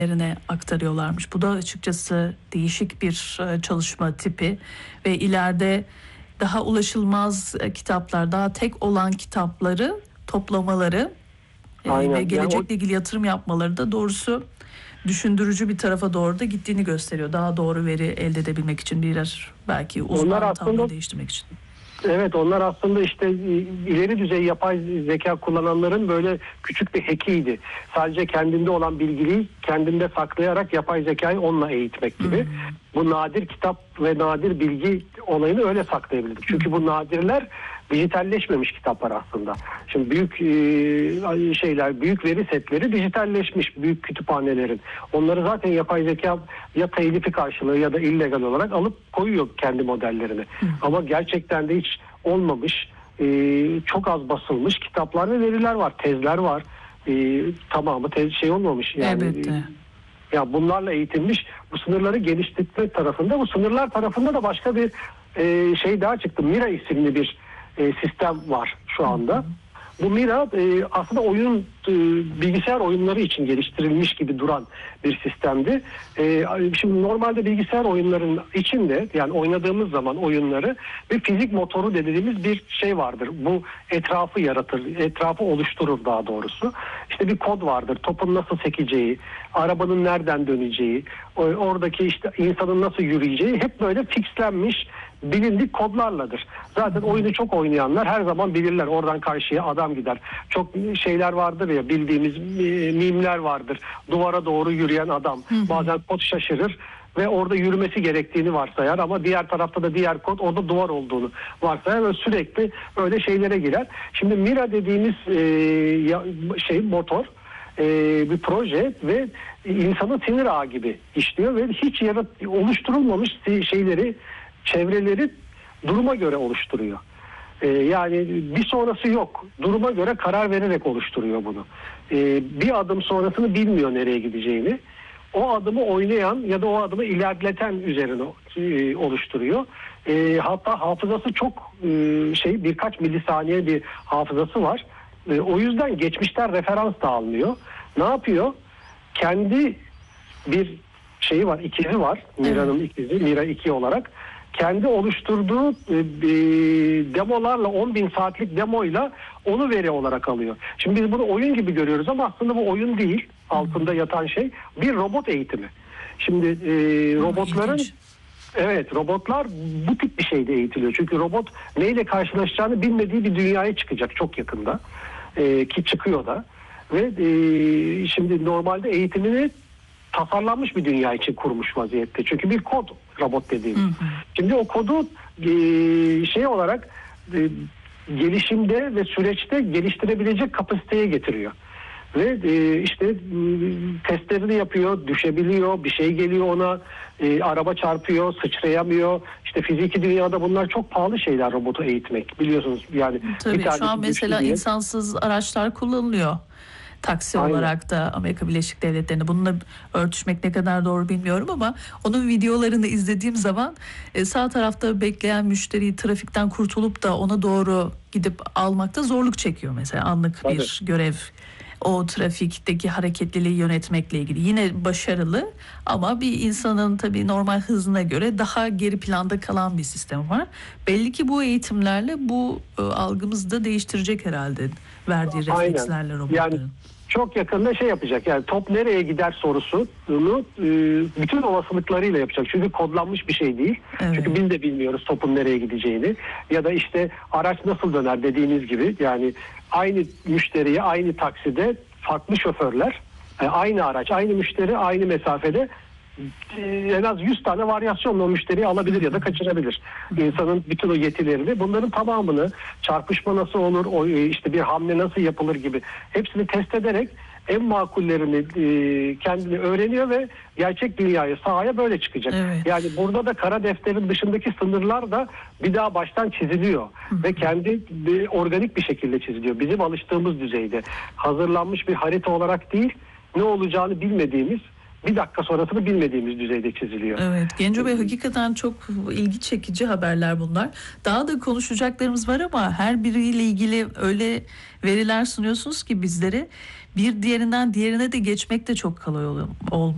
aktarıyorlarmış. Bu da açıkçası değişik bir çalışma tipi ve ileride daha ulaşılmaz kitaplar, daha tek olan kitapları toplamaları ve gelecekle ilgili yatırım yapmaları da doğrusu düşündürücü bir tarafa doğru da gittiğini gösteriyor. Daha doğru veri elde edebilmek için, belki uzman tavrını değiştirmek için. Evet, onlar aslında işte ileri düzey yapay zeka kullananların böyle küçük bir hackiydi. Sadece kendinde olan bilgiyi kendinde saklayarak yapay zekayı onunla eğitmek gibi. Bu nadir kitap ve nadir bilgi olayını öyle saklayabilirdik. Çünkü bu nadirler dijitalleşmemiş kitaplar aslında. Şimdi büyük büyük veri setleri dijitalleşmiş büyük kütüphanelerin. Onları zaten yapay zeka ya telifi karşılığı ya da illegal olarak alıp koyuyor kendi modellerine. Ama gerçekten de hiç olmamış, çok az basılmış kitaplar ve veriler var, tezler var. Tamamı olmamış yani. Elbette. Ya bunlarla eğitilmiş, bu sınırları geliştirme tarafında, bu sınırlar tarafında da başka bir daha çıktı. Mira isimli bir sistem var şu anda. Bu Mira aslında bilgisayar oyunları için geliştirilmiş gibi duran bir sistemdi. Şimdi normalde bilgisayar oyunların içinde, yani oynadığımız zaman oyunları, bir fizik motoru dediğimiz bir şey vardır. Bu etrafı yaratır, etrafı oluşturur daha doğrusu. İşte bir kod vardır. Topun nasıl sekeceği, arabanın nereden döneceği, oradaki işte insanın nasıl yürüyeceği hep böyle fixlenmiş, bilindik kodlarladır. Zaten oyunu çok oynayanlar her zaman bilirler. Oradan karşıya adam gider. Çok şeyler vardır ya, bildiğimiz mimler vardır. Duvara doğru yürüyen adam. Bazen kod şaşırır ve orada yürümesi gerektiğini varsayar ama diğer tarafta da diğer kod orada duvar olduğunu varsayar ve sürekli öyle şeylere girer. Şimdi Mira dediğimiz motor bir proje ve insanın sinir ağı gibi işliyor ve hiç oluşturulmamış çevreleri duruma göre oluşturuyor. Yani bir sonrası yok. Duruma göre karar vererek oluşturuyor bunu. Bir adım sonrasını bilmiyor nereye gideceğini. O adımı oynayan ya da o adımı ilerleten üzerine oluşturuyor. Hatta hafızası çok birkaç milisaniye bir hafızası var. O yüzden geçmişten referans da almıyor. Ne yapıyor? Kendi bir var, ikizi var. Mira'nın ikizi, Mira 2 olarak. Kendi oluşturduğu demolarla, 10.000 saatlik demoyla onu veri olarak alıyor. Şimdi biz bunu oyun gibi görüyoruz ama aslında bu oyun değil. Altında yatan şey bir robot eğitimi. Şimdi robotlar bu tip bir şeyde eğitiliyor. Çünkü robot neyle karşılaşacağını bilmediği bir dünyaya çıkacak çok yakında. Ki çıkıyor da. Ve şimdi normalde eğitimini tasarlanmış bir dünya için kurmuş vaziyette. Çünkü bir kod robot dediğimiz. Şimdi o kodu olarak gelişimde ve süreçte geliştirebilecek kapasiteye getiriyor. Ve testlerini yapıyor, düşebiliyor, bir şey geliyor ona, araba çarpıyor, sıçrayamıyor. İşte fiziki dünyada bunlar çok pahalı şeyler, robotu eğitmek. Biliyorsunuz yani. Tabii şu an mesela insansız araçlar kullanılıyor. Taksi olarak da Amerika Birleşik Devletleri'nde. Bununla örtüşmek ne kadar doğru bilmiyorum ama onun videolarını izlediğim zaman sağ tarafta bekleyen müşteriyi trafikten kurtulup da ona doğru gidip almakta zorluk çekiyor mesela, anlık bir görev. O trafikteki hareketliliği yönetmekle ilgili yine başarılı ama bir insanın tabii normal hızına göre daha geri planda kalan bir sistem var. Belli ki bu eğitimlerle bu algımızı da değiştirecek herhalde, verdiği reflekslerle robotların. Yani çok yakında yapacak, yani top nereye gider sorusunu bütün olasılıklarıyla yapacak. Çünkü kodlanmış bir şey değil. Evet. Çünkü biz de bilmiyoruz topun nereye gideceğini. Ya da araç nasıl döner dediğiniz gibi, yani aynı müşteriye aynı takside farklı şoförler, aynı araç, aynı müşteri, aynı mesafede en az 100 tane varyasyonla o müşteriyi alabilir ya da kaçırabilir. İnsanın bütün o yetilerini, bunların tamamını, çarpışma nasıl olur, bir hamle nasıl yapılır gibi hepsini test ederek en makullerini kendini öğreniyor ve gerçek dünyaya, sahaya böyle çıkacak. Evet. Yani burada da kara defterin dışındaki sınırlar da bir daha baştan çiziliyor. Ve kendi organik bir şekilde çiziliyor. Bizim alıştığımız düzeyde. Hazırlanmış bir harita olarak değil, ne olacağını bilmediğimiz, bir dakika sonrasını bilmediğimiz düzeyde çiziliyor. Evet, Genco Bey, hakikaten çok ilgi çekici haberler bunlar. Daha da konuşacaklarımız var ama her biriyle ilgili öyle veriler sunuyorsunuz ki bizlere, bir diğerinden diğerine de geçmek de çok kolay olmuyor.